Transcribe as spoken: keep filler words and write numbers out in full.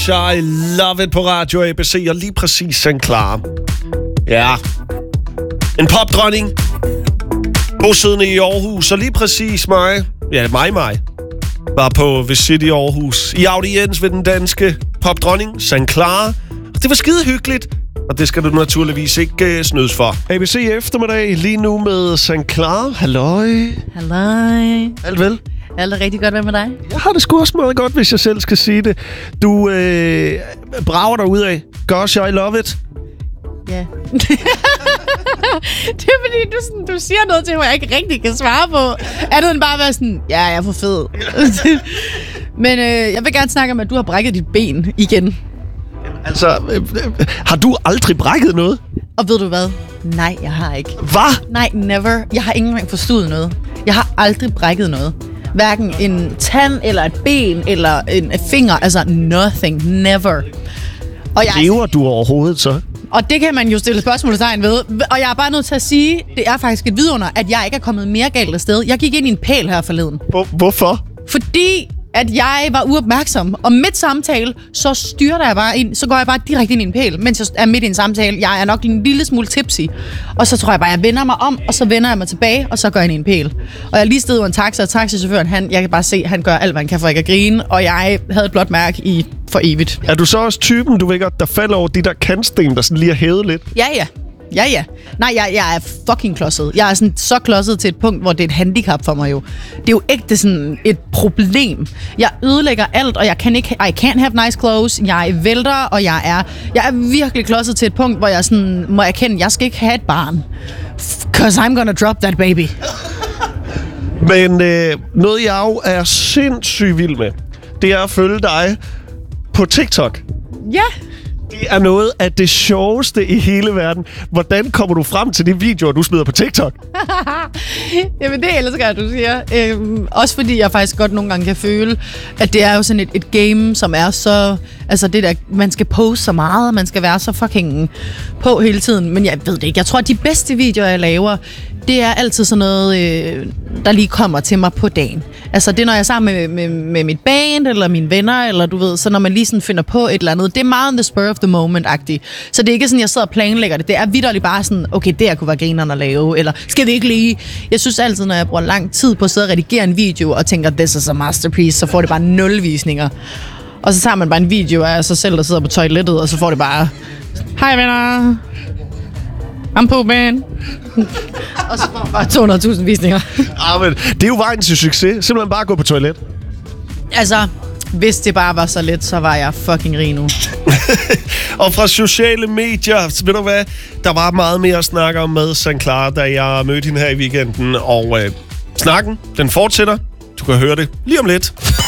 I love it på Radio A B C, og lige præcis Sankt Clara. Ja, en popdronning, bosiddende i Aarhus, og lige præcis mig, ja mig, mig, var på Visit i Aarhus, i audiens ved den danske popdronning, Sankt Clara. Det var skide hyggeligt, og det skal du naturligvis ikke uh, snydes for. A B C eftermiddag, lige nu med Sankt Clara. Halløj. Halløj. Alt vel? Alt er rigtig godt. Hvad med dig? Jeg har det sgu også meget godt, hvis jeg selv skal sige det. Du øh, brager dig ud af. Gosh, I love it. Ja. Yeah. Det er fordi, du, sådan, du siger noget til, hvor jeg ikke rigtig kan svare på. Andet end bare at være sådan, ja, jeg er for fed. Men øh, jeg vil gerne snakke om, at du har brækket dit ben igen. Altså, øh, øh, har du aldrig brækket noget? Og ved du hvad? Nej, jeg har ikke. Hvad? Nej, never. Jeg har ikke engang forstået noget. Jeg har aldrig brækket noget. Hverken en tand, eller et ben, eller en finger. Altså, nothing. Never. Og jeg... Lever du overhovedet så? Og det kan man jo stille spørgsmålstegn ved. Og jeg er bare nødt til at sige, det er faktisk et vidunder, at jeg ikke er kommet mere galt af sted. Jeg gik ind i en pæl her forleden. Hvor, hvorfor? Fordi at jeg var uopmærksom. Og midt samtale, så styrter jeg bare ind. Så går jeg bare direkte ind i en pæl, mens jeg er midt i en samtale. Jeg er nok en lille smule tipsy. Og så tror jeg bare, jeg vender mig om, og så vender jeg mig tilbage, og så går jeg ind i en pæl. Og jeg lige stod i en taxa, og taxichaufføren, han, jeg kan bare se, han gør alt, hvad han kan for ikke at grine. Og jeg havde et blåt mærke i for evigt. Er du så også typen, du ved godt, der falder over de der kantsten, der sådan lige er hævet lidt? Ja, ja. Ja, ja. Nej, jeg, jeg er fucking klodset. Jeg er sådan så klodset til et punkt, hvor det er et handicap for mig jo. Det er jo ægte sådan et problem. Jeg ødelægger alt, og jeg kan ikke... I can't have nice clothes. Jeg vælter, og jeg er... Jeg er virkelig klodset til et punkt, hvor jeg sådan må erkende, jeg skal ikke have et barn. Cause I'm gonna drop that baby. Men øh, noget jeg jo er sindssygt vild med, det er at følge dig på TikTok. Ja. Det er noget af det sjoveste i hele verden. Hvordan kommer du frem til de videoer, du smider på TikTok? Jamen det elsker jeg, du siger. Øhm, også fordi jeg faktisk godt nogle gange kan føle, at det er jo sådan et, et game, som er så... Altså det der, man skal poste så meget, man skal være så fucking på hele tiden. Men jeg ved det ikke. Jeg tror, at de bedste videoer, jeg laver, det er altid sådan noget, øh, der lige kommer til mig på dagen. Altså det er, når jeg er sammen med, med, med mit band, eller mine venner, eller du ved, så når man lige sådan finder på et eller andet. Det er meget on the spur of the moment-agtigt. Så det er ikke sådan, jeg sidder og planlægger det. Det er vitterligt bare sådan, okay, det her kunne være grineren at lave, eller skal det ikke lige... Jeg synes altid, når jeg bruger lang tid på at sidde og redigere en video, og tænker, this is a masterpiece, så får det bare nul visninger. Og så tager man bare en video af sig selv, der sidder på toilettet, og så får det bare... Hej venner! I'm på band. Og så får man bare to hundrede tusind visninger. Ah, men det er jo vejen til succes. Simpelthen bare gå på toilet. Altså, hvis det bare var så let, så var jeg fucking rig nu. Og fra sociale medier, ved du hvad, der var meget mere at snakke om med Sankt Clara, da jeg mødte hende her i weekenden. Og øh, snakken, den fortsætter. Du kan høre det lige om lidt.